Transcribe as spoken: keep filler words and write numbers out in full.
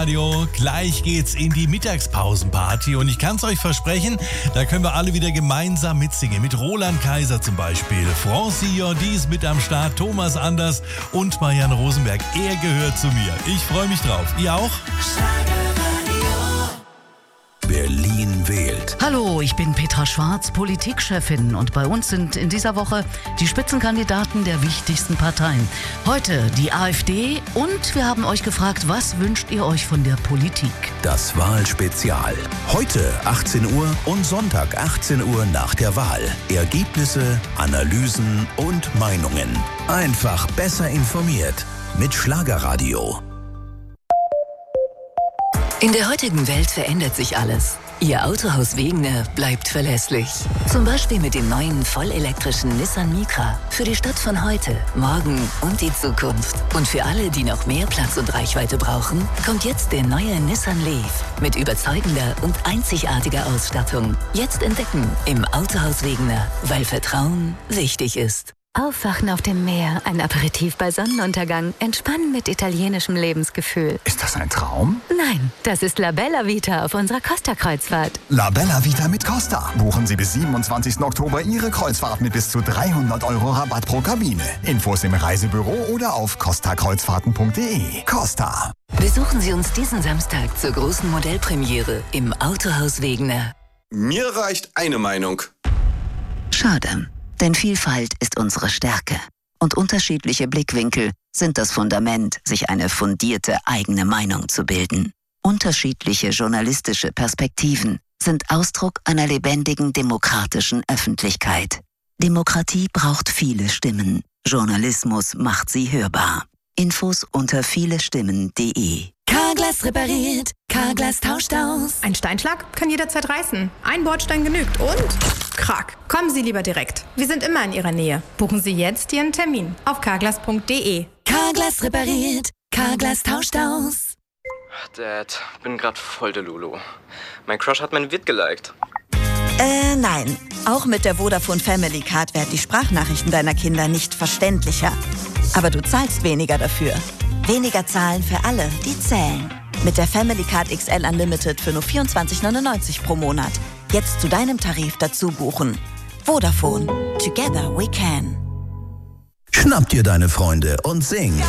Radio. Gleich geht's in die Mittagspausenparty und ich kann es euch versprechen, da können wir alle wieder gemeinsam mitsingen. Mit Roland Kaiser zum Beispiel, Francis Jordi ist mit am Start, Thomas Anders und Marianne Rosenberg. Er gehört zu mir. Ich freue mich drauf. Ihr auch? Berlin wählt. Hallo, ich bin Petra Schwarz, Politikchefin und bei uns sind in dieser Woche die Spitzenkandidaten der wichtigsten Parteien. Heute die AfD und wir haben euch gefragt, was wünscht ihr euch von der Politik? Das Wahlspezial. Heute achtzehn Uhr und Sonntag achtzehn Uhr nach der Wahl. Ergebnisse, Analysen und Meinungen. Einfach besser informiert mit Schlagerradio. In der heutigen Welt verändert sich alles. Ihr Autohaus Wegener bleibt verlässlich. Zum Beispiel mit dem neuen vollelektrischen Nissan Micra. Für die Stadt von heute, morgen und die Zukunft. Und für alle, die noch mehr Platz und Reichweite brauchen, kommt jetzt der neue Nissan Leaf. Mit überzeugender und einzigartiger Ausstattung. Jetzt entdecken im Autohaus Wegener, weil Vertrauen wichtig ist. Aufwachen auf dem Meer, ein Aperitif bei Sonnenuntergang, entspannen mit italienischem Lebensgefühl. Ist das ein Traum? Nein, das ist La Bella Vita auf unserer Costa-Kreuzfahrt. La Bella Vita mit Costa. Buchen Sie bis siebenundzwanzigsten Oktober Ihre Kreuzfahrt mit bis zu dreihundert Euro Rabatt pro Kabine. Infos im Reisebüro oder auf costa kreuzfahrten punkt de. Costa. Besuchen Sie uns diesen Samstag zur großen Modellpremiere im Autohaus Wegener. Mir reicht eine Meinung. Schade. Denn Vielfalt ist unsere Stärke. Und unterschiedliche Blickwinkel sind das Fundament, sich eine fundierte eigene Meinung zu bilden. Unterschiedliche journalistische Perspektiven sind Ausdruck einer lebendigen demokratischen Öffentlichkeit. Demokratie braucht viele Stimmen. Journalismus macht sie hörbar. Infos unter vielestimmen punkt de. Carglass repariert, Carglass tauscht aus. Ein Steinschlag kann jederzeit reißen. Ein Bordstein genügt und krack. Kommen Sie lieber direkt. Wir sind immer in Ihrer Nähe. Buchen Sie jetzt Ihren Termin auf carglass punkt de. Carglass repariert, Carglass tauscht aus. Dad, bin grad voll der Lulu. Mein Crush hat mein Vid geliked. Äh, nein. Auch mit der Vodafone Family Card werden die Sprachnachrichten deiner Kinder nicht verständlicher. Aber du zahlst weniger dafür. Weniger zahlen für alle, die zählen. Mit der Family Card X L Unlimited für nur vierundzwanzig neunundneunzig pro Monat. Jetzt zu deinem Tarif dazu buchen. Vodafone. Together we can. Schnapp dir deine Freunde und sing.